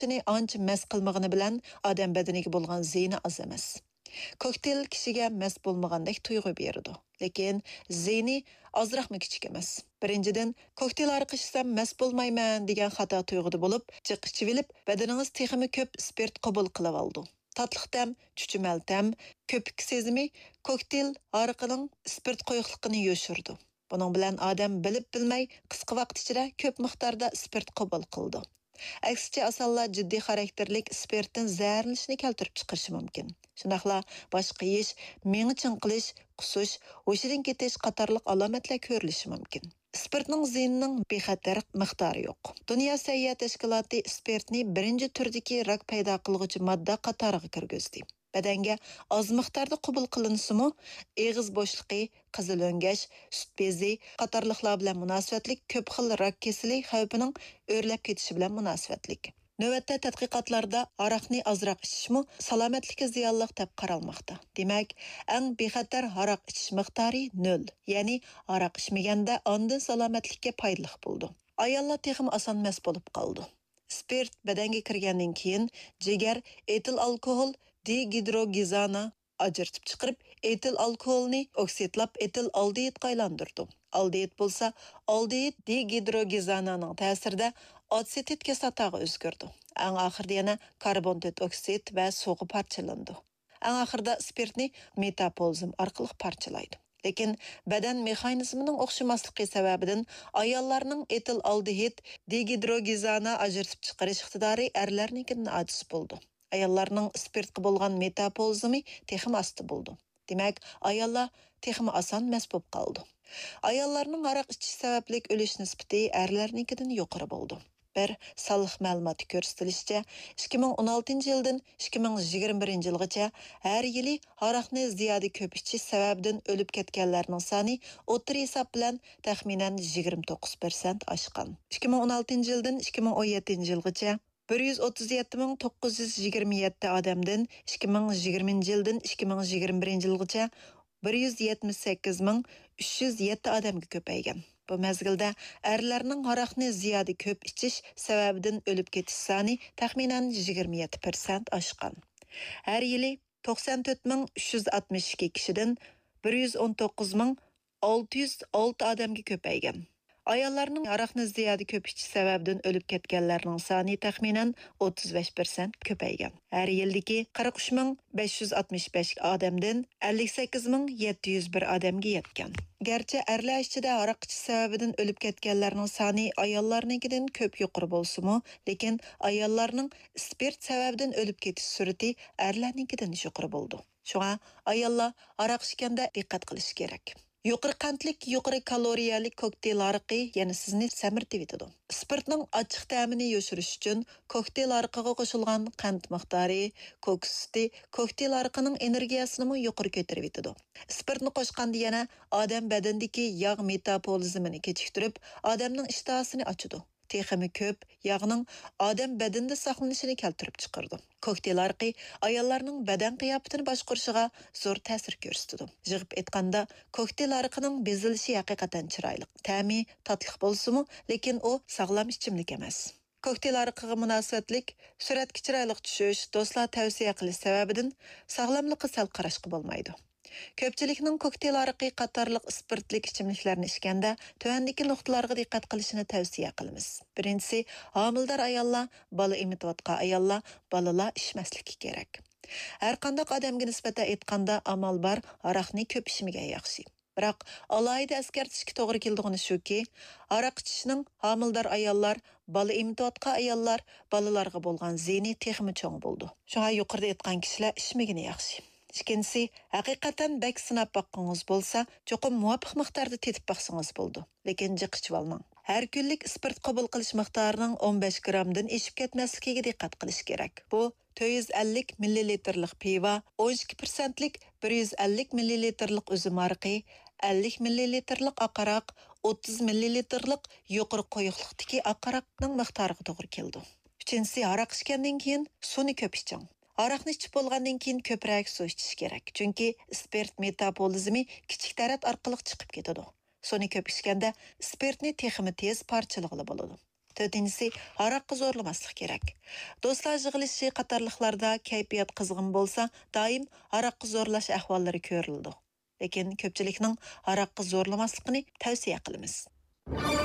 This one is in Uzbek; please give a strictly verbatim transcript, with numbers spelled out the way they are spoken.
Seni ancha mas qilmag'ini bilan odam badaniga bo'lgan ziyni az emas. Kokteyl kishiga mas bo'lmagandek tuyg'u beradi. Lekin ziyni ozroqmi kichik emas. Birinchidan, kokteyl arqi ichsam mas bo'lmayman degan xato tuyg'uda bo'lib, jiq ichib olib, badaningiz texmi ko'p spirt qabul qilib oldi. Tatliq tam, chuchumal tam, ko'pik sezimi kokteyl arqining spirt qo'yiqligini yo'shirdi. Buning bilan odam bilib bilmay qisqa vaqt ichida ko'p miqdorda spirt qabul qildi. Aksicha asonlar jiddiy xarakterlik spirtdan zaharlanishni keltirib chiqarishi mumkin. Shundaqla boshqa yesh, meni chinqilish, qusish, hushidan ketish qatorliq alomatlar ko'rilishi mumkin. Spirtning ziynining bexatar miqdori yo'q. Dunyo sog'liqni tashkiloti spirtni birinchi turdagi rak paydo qiluvchi modda qatoriga kirgizdi. Badanga oz miqdorda qabul qilinsimi, eg'iz bo'shliqi, qizil o'ngash, sut bezi qatorliqlar bilan munosabatlik ko'p xil rak kasali xavfining o'rlab ketishi bilan munosabatlik. Navbatda tadqiqotlarda aroqni ozroq ichishmi salomatlikka ziyonliq deb qaralmoqda. Demak, eng bexatar aroq ichish miqdori nol. Ya'ni aroq ichmaganda ondan salomatlikka foydali bo'ldi. Ayollar texim oson mas bo'lib qoldi. Spirt badanga kirgandan keyin jigar etil alkohol dihidrogizani ajratib chiqarib, etil alkoholni oksidlab etil aldehidga aylantirdi. Aldehid bo'lsa, aldehid dihidrogizanining ta'sirida atsetit kislotaga o'zgardi. Eng oxirida yana karbon to'rt oksid va suvga parchalandi. Eng oxirida spirtni metabolizm orqali parchalaydi. Lekin badan mexanizmining o'xshamasligi sababidan ayollarning etil aldehid dihidrogizani ajratib chiqarish iqtidori erlarnikidan ojiz bo'ldi. Ayollarning spirtga bo'lgan metabolizmi texim asti bo'ldi. Demak, ayollar texim oson mas bo'lib qoldi. Ayollarning aroq ichish sababli o'lish nisbati erlarnikidan yuqori bo'ldi. Bir sonliq ma'lumot ko'rsatilishicha, ikki ming o'n oltinchi yildan ikki ming yigirma birinchi yilgacha har yili aroqni ziyoda ko'p ichish sababidan o'lib ketganlarning soni o'tir hisob bilan taxminan yigirma to'qqiz foiz oshgan. ikki ming o'n oltinchi yildan ikki ming o'n yettinchi yilgacha bir yuz o'ttiz yetti ming to'qqiz yuz yigirma yetti odamdan ikki ming yigirmanchi yildan ikki ming yigirma birinchi yilgacha bir yuz yetmish sakkiz ming uch yuz yetti odamga ko'paygan. Bu mezgilda erlarning aroqni ziyoda ko'p ichish sababidan o'lib ketish soni taxminan yigirma yetti foiz oshgan. Har yili to'qson to'rt ming uch yuz oltmish ikki kishidan bir yuz o'n to'qqiz ming olti yuz olti odamga ko'paygan. Ayollarning aroqni ziyoda ko'p ichish sababidan o'lib ketganlarning soni taxminan o'ttiz besh foiz ko'paygan. Har yildagi qirq uch ming besh yuz oltmish besh odamdan ellik sakkiz ming yetti yuz bir odamga yetgan. Garchi erlar ichida aroq ichish sababidan o'lib ketganlarning soni ayollarnikidan ko'p yuqori bo'lsa-mu, lekin ayollarning spirt sababidan o'lib ketish surati erlarnikidan yuqori bo'ldi. Shunga ayollar aroq ichganda diqqat qilish kerak. Yuqori qandlik, yuqori kaloriyali kokteyl arqi yana sizni samirtib etadi. Spirtning ochiq ta'mini yoshirish uchun kokteyl arqiga qo'shilgan qand miqdori, koksiti kokteyl arqining energiyasini yuqori ko'tarib etadi. Spirtni qo'shganda yana odam badanidagi yog' metabolizmini kechiktirib, odamning ishtahasini ochadi. Texmi ko'p yog'ning odam badanida saqlanishini keltirib chiqardi. Kokteyl arqi ayollarning badan qiyofatini boshqarishiga zo'r ta'sir ko'rsatdi. Yig'ib aytganda, kokteyl arqining bezilishi haqiqatan chiroyli. Ta'mi tatliq bo'lsa-mu, lekin u sog'lom ichimlik emas. Kokteyl arqiga munosabatlik suratga chiroyli tushish, do'stlar tavsiya qilish sababidan sog'lomlikqa sal qarashqa bo'lmaydi. Ko'pchilikning kokteyl arqi qatorliq spirtlik ichimliklarni ichganda tuvandagi nuqtalarga diqqat qilishini tavsiya qilamiz. Birinchisi, homildor ayollar, bola emitayotgan ayollar, bolalar ichmasligi kerak. Har qanday odamga nisbatan aytganda amal bor, aroqni ko'p ichmagan yaxshi. Biroq alohida eskartishga to'g'ri keldigani shuki, aroq ichishning homildor ayollar, bola emitayotgan ayollar, bolalarga bo'lgan ziyni texmi cho'ng bo'ldi. Shunga yuqorida aytgan kishilar ichmagani yaxshi. Ikkinchisi, haqiqatan bak sinab baqqangiz bo'lsa, cho'qim muvofiq miqdorda tetib baqsangiz bo'ldi. Lekin jiqichib olmang. Har kunlik spirt qabul qilish miqdorining o'n besh grammdan eshib ketmasligiga diqqat qilish kerak. Bu to'rt yuz ellik millilitrlik pivo, o'n ikki foizlik bir yuz ellik millilitrlik uzum arqi, ellik millilitrlik aqaroq, o'ttiz millilitrlik yuqori qo'yiqlikdagi aqaroqning miqdoriga to'g'ri keldi. Uchinchisi, aroq ichgandan keyin suvni ko'p iching. Aroqni ichib bo'lgandan keyin ko'proq suv ichish kerak, chunki spirt metabolizmi kichik tarat orqali chiqib ketadi. Suvni ko'p ichganda spirtni texmi tez parchalag'ili bo'ladi. To'rtinchisi, haraqqa zo'rlamaslik kerak. Do'stlar yig'ilishi qatorliqlarda kayfiyat qizg'in bo'lsa, doim haraqqa zo'rlash ahvollari ko'rildi. Lekin ko'pchilikning haraqqa zo'rlamasligini tavsiya qilamiz.